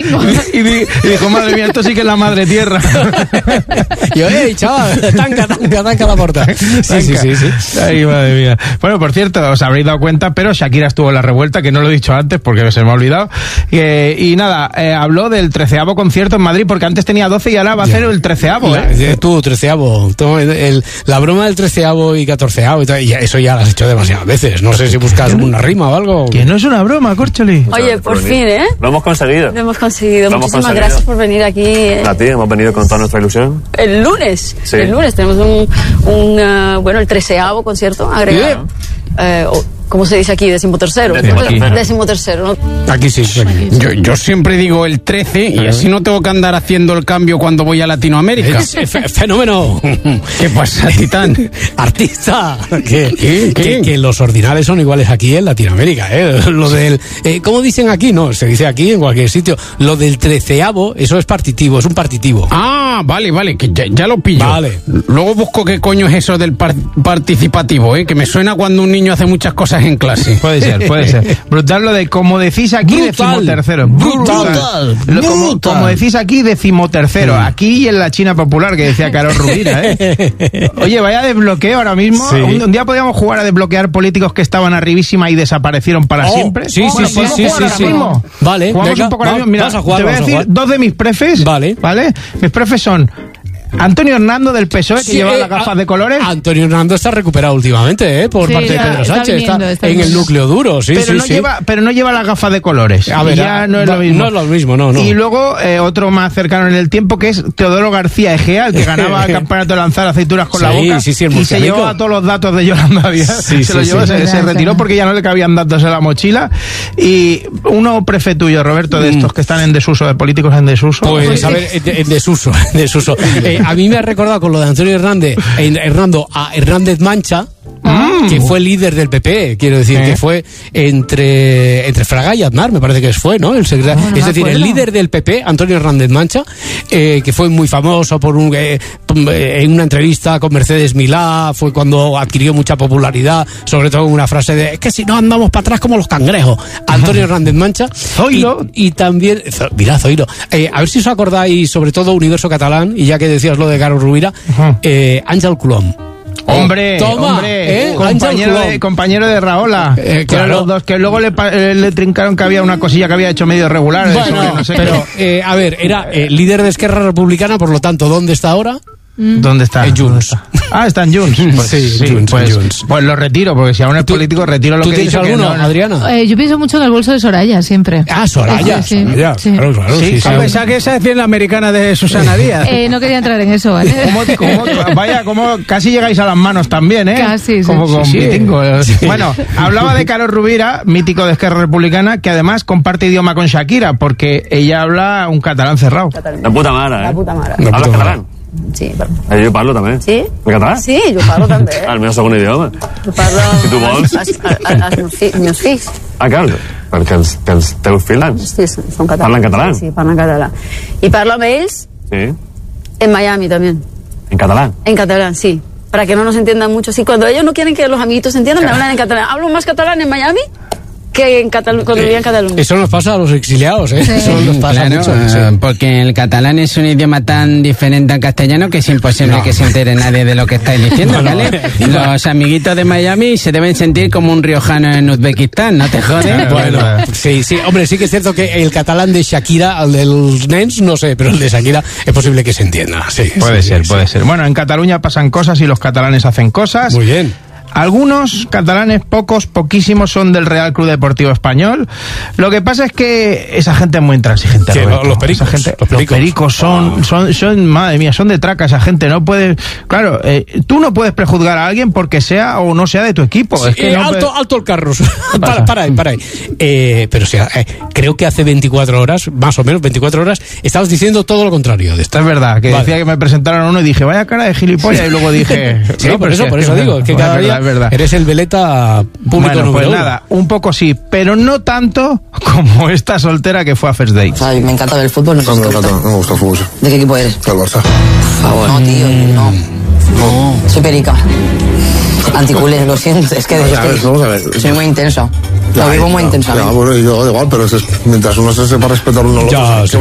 mismo. Y dijo, madre mía, esto sí que es la madre tierra. Y yo, chaval, tanca la puerta. Sí. Ay, madre mía. Bueno, por cierto, os habréis dado cuenta, pero Shakira estuvo en la revuelta, que no lo he dicho antes porque se me ha olvidado. Y nada, habló del 13º concierto en Madrid, porque antes tenía 12 y ahora va a hacer el 13º. Tú, 13º. La broma del 13º y 14º y todo, y eso ya lo has hecho demasiadas veces. No sé si buscas una rima o algo. Que no es una broma, Córcholi. Oye, por fin, ¿eh? Lo hemos conseguido. Muchísimas gracias por venir aquí. A ti, hemos venido con toda nuestra ilusión. El lunes. Sí. El lunes tenemos el 13º concierto agregado. ¿Cómo se dice aquí? 13º. 13º, ¿no? Aquí sí. Yo siempre digo el 13 y así no tengo que andar haciendo el cambio cuando voy a Latinoamérica. ¡Fenómeno! ¿Qué pasa, Titán? ¡Artista! ¿Qué? Que los ordinales son iguales aquí en Latinoamérica, ¿eh? Lo del... ¿cómo dicen aquí? No, se dice aquí en cualquier sitio. Lo del 13º, eso es partitivo, es un partitivo. Ah, vale, que ya lo pillo. Vale. Luego busco qué coño es eso del participativo, que me suena cuando un niño hace muchas cosas en clase. Puede ser. Brutal lo de, como decís aquí, 13º. Brutal. Como decís aquí, 13º. Aquí y en la China popular, que decía Carol Rubira, ¿eh? Oye, vaya desbloqueo ahora mismo. Sí. Un día podíamos jugar a desbloquear políticos que estaban arribísima y desaparecieron para siempre. Sí. Vale, jugamos venga, un poco ahora mismo. Mira, vas a jugar, te voy a decir dos de mis prefes. Vale. Mis prefes son Antonio Hernando del PSOE, que lleva las gafas de colores. Antonio Hernando está recuperado últimamente, por parte de Pedro Sánchez. Está en el núcleo duro, pero no lleva las gafas de colores. A ver, ya no es lo mismo. No es lo mismo, no. Y luego otro más cercano en el tiempo, que es Teodoro García Egea, el que ganaba el campeonato de lanzar aceitunas con la boca. Sí, y se llevó todos los datos de Yolanda Díaz. Se retiró porque ya no le cabían datos en la mochila. Y uno prefe tuyo, Roberto, de estos que están en desuso, de políticos en desuso. Pues, a ver, en desuso. A mí me ha recordado con lo de Antonio Hernando a Hernández Mancha, que fue líder del PP, quiero decir, que fue entre Fraga y Aznar, me parece que fue, ¿no? Es decir, el líder del PP, Antonio Hernández Mancha, que fue muy famoso en una entrevista con Mercedes Milá, fue cuando adquirió mucha popularidad, sobre todo en una frase de, es que si no andamos para atrás como los cangrejos. Antonio Hernández Mancha. Zoilo. Y también, mira, Zoilo. A ver si os acordáis, sobre todo Universo Catalán, y ya que decías lo de Carol Rubira, Ángel Colom. Hombre, compañero de Rahola, que eran los dos, que luego le trincaron que había una cosilla que había hecho medio regular. Bueno, no sé, pero a ver, era líder de Esquerra Republicana, por lo tanto, ¿dónde está ahora? ¿Dónde está? En Junts. Está en Junts. Pues lo retiro, porque si aún es político, retiro lo que he dicho. ¿Tú tienes alguno, Adriana? Yo pienso mucho en el bolso de Soraya, siempre. Soraya. Sí. Claro. Pensaba que esa es la americana de Susana Díaz. No quería entrar en eso, ¿vale? Vaya, como casi llegáis a las manos también, ¿eh? Casi, como con Pitingo. Bueno, hablaba de Carol Rubira, mítico de Esquerra Republicana, que además comparte idioma con Shakira, porque ella habla un catalán cerrado. La puta mare, ¿Hablas catalán? Sí, però... Jo parlo també. Sí? En català? Sí, jo parlo també. El meu segon idioma. Jo parlo... Si tu vols. Els meus fills. Clar, perquè els teus fills Sí, són catalans. Parlen català? Sí, parlen català. I parlo amb ells en Miami también. ¿En catalán? En catalán, sí. Para que no nos entiendan mucho. Sí, cuando ellos no quieren que los amiguitos se entiendan, me hablan en catalán. Hablo más catalán en Miami que cuando vivía en Cataluña. Eso nos pasa a los exiliados, ¿eh? Sí. Eso nos pasa mucho. Porque el catalán es un idioma tan diferente al castellano que es imposible que se entere nadie de lo que estáis diciendo, ¿vale? Los amiguitos de Miami se deben sentir como un riojano en Uzbekistán, ¿no te jodes? Bueno, sí, hombre, sí que es cierto que el catalán de Shakira, el de los nens, no sé, pero el de Shakira es posible que se entienda. Sí, puede ser. Bueno, en Cataluña pasan cosas y los catalanes hacen cosas. Muy bien. Algunos catalanes, poquísimos, son del Real Club Deportivo Español. Lo que pasa es que esa gente es muy intransigente. Los pericos. Los pericos son, madre mía, son de traca esa gente. No puedes, claro, tú no puedes prejuzgar a alguien porque sea o no sea de tu equipo. Sí, es que alto el carro. para ahí. Pero creo que hace 24 horas, más o menos 24 horas, estabas diciendo todo lo contrario de esto. Es verdad, que decía que me presentaron a uno y dije, vaya cara de gilipollas, y luego dije... Sí, por eso digo, que cada día eres el veleta público número pues nada, un poco sí, pero no tanto como esta soltera que fue a First Dates. Me encanta ver el fútbol. No me gusta el fútbol. ¿De qué equipo eres? Del Barça. Por favor. No, tío, no. Soy perica. Anticulés, lo siento. Es que vamos a ver. Soy muy intenso. Lo vivo muy intensamente. Yo igual, pero mientras uno se sepa respetar uno lo otro.